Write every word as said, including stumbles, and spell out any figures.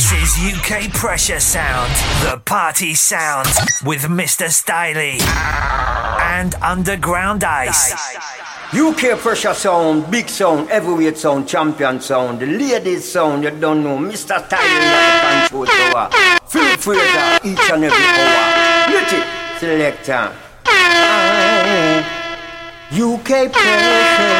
This is U K Pressure Sound, the party sound with Mister Stiley and Underground Ice. U K Pressure Sound, big sound, heavyweight sound, champion sound, the ladies sound, you don't know, Mister Stiley at the control tower. Philip Fraser, each and every hour. Let it, selector. U K Pressure.